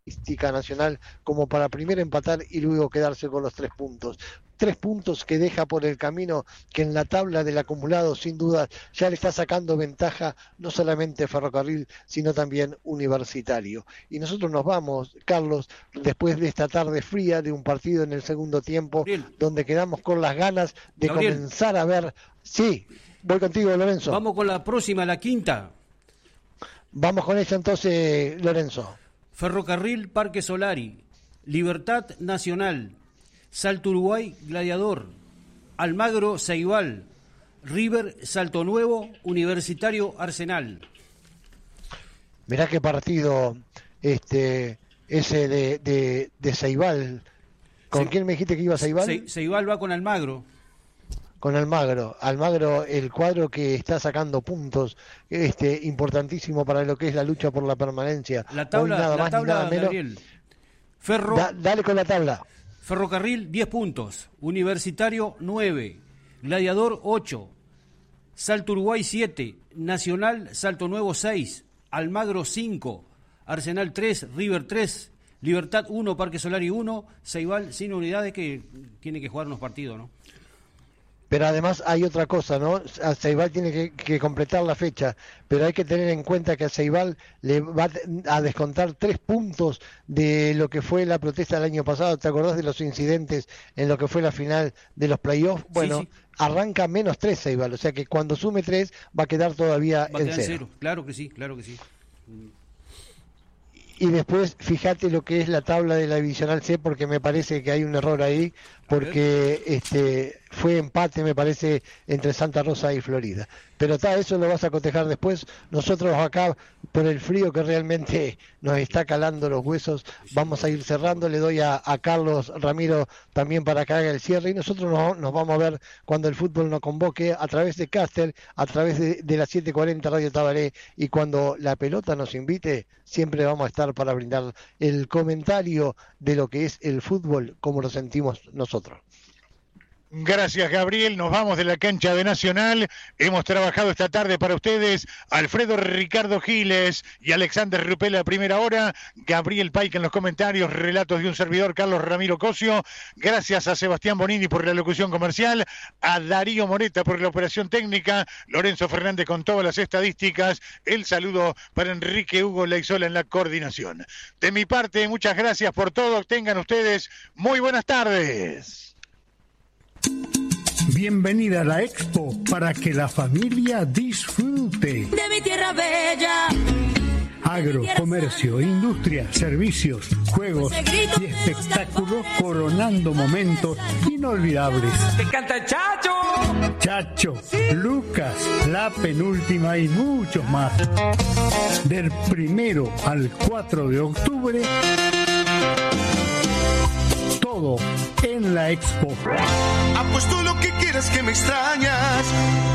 Nacional como para primero empatar y luego quedarse con los 3 puntos. 3 puntos que deja por el camino, que en la tabla del acumulado sin duda ya le está sacando ventaja no solamente Ferrocarril, sino también Universitario. Y nosotros nos vamos, Carlos, después de esta tarde fría de un partido en el segundo tiempo, Gabriel, donde quedamos con las ganas de Gabriel, comenzar a ver. Sí, voy contigo, Lorenzo. Vamos con la próxima, la quinta. Vamos con ella entonces, Lorenzo. Ferrocarril Parque Solari, Libertad Nacional, Salto Uruguay Gladiador, Almagro Ceibal, River Salto Nuevo, Universitario Arsenal. Mirá qué partido ese de Ceibal. ¿Con quién me dijiste que iba Ceibal? Ceibal va con Almagro. Con Almagro. Almagro, el cuadro que está sacando puntos, importantísimo para lo que es la lucha por la permanencia. La tabla, nada más, nada menos. Gabriel. Dale con la tabla. Ferrocarril 10 puntos, Universitario 9, Gladiador 8, Salto Uruguay 7, Nacional Salto Nuevo 6, Almagro 5, Arsenal 3, River 3, Libertad 1, Parque Solari 1, Ceibal sin unidades, que tiene que jugar unos partidos, ¿no? Pero además hay otra cosa, ¿no? A Ceibal tiene que completar la fecha, pero hay que tener en cuenta que a Ceibal le va a descontar 3 puntos de lo que fue la protesta del año pasado. ¿Te acordás de los incidentes en lo que fue la final de los playoffs? Bueno, sí. Arranca -3 Ceibal, o sea que cuando sume 3 va a quedar todavía en cero. Claro que sí, claro que sí. Y después, fíjate lo que es la tabla de la Divisional C, porque me parece que hay un error ahí, porque fue empate, me parece, entre Santa Rosa y Florida. Pero eso lo vas a cotejar después. Nosotros acá, por el frío que realmente nos está calando los huesos, vamos a ir cerrando. Le doy a Carlos Ramiro también para que haga el cierre, y nosotros nos vamos a ver cuando el fútbol nos convoque a través de Caster, a través de la 740 Radio Tabaré, y cuando la pelota nos invite, siempre vamos a estar para brindar el comentario de lo que es el fútbol como lo sentimos nosotros. Gracias, Gabriel. Nos vamos de la cancha de Nacional. Hemos trabajado esta tarde para ustedes Alfredo Ricardo Giles y Alexander Rupela a primera hora, Gabriel Paica en los comentarios, relatos de un servidor, Carlos Ramiro Cosio. Gracias a Sebastián Bonini por la locución comercial, a Darío Moreta por la operación técnica, Lorenzo Fernández con todas las estadísticas. El saludo para Enrique Hugo Leizola en la coordinación. De mi parte, muchas gracias por todo. Tengan ustedes muy buenas tardes. Bienvenida a la Expo para que la familia disfrute. De mi tierra bella. Agro, comercio, industria, servicios, juegos y espectáculos coronando momentos inolvidables. ¡Te canta el Chacho! Chacho, sí. Lucas, la penúltima y muchos más. Del 1 al 4 de octubre, todo en la Expo. Apuesto lo que quieras, que me extrañas.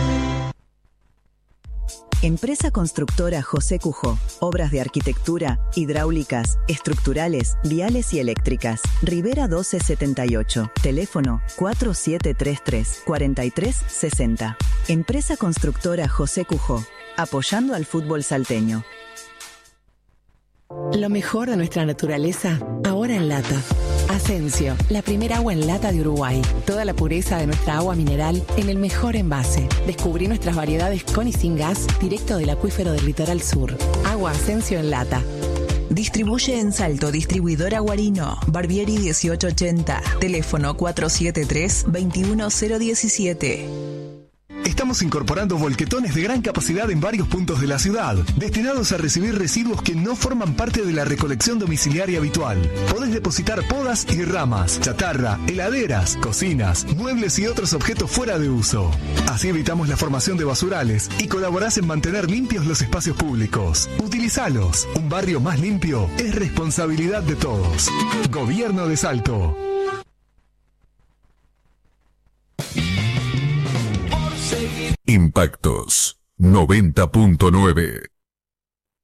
Empresa Constructora José Cujó. Obras de arquitectura, hidráulicas, estructurales, viales y eléctricas. Rivera 1278. Teléfono 4733-4360. Empresa Constructora José Cujó. Apoyando al fútbol salteño. Lo mejor de nuestra naturaleza, ahora en lata. Asensio, la primera agua en lata de Uruguay. Toda la pureza de nuestra agua mineral en el mejor envase. Descubrí nuestras variedades con y sin gas, directo del acuífero del litoral sur. Agua Asensio en lata. Distribuye en Salto, distribuidora Guarino, Barbieri 1880, teléfono 473-21017. Estamos incorporando volquetones de gran capacidad en varios puntos de la ciudad, destinados a recibir residuos que no forman parte de la recolección domiciliaria habitual. Podés depositar podas y ramas, chatarra, heladeras, cocinas, muebles y otros objetos fuera de uso. Así evitamos la formación de basurales y colaborás en mantener limpios los espacios públicos. Utilizalos. Un barrio más limpio es responsabilidad de todos. Gobierno de Salto. Impactos 90.9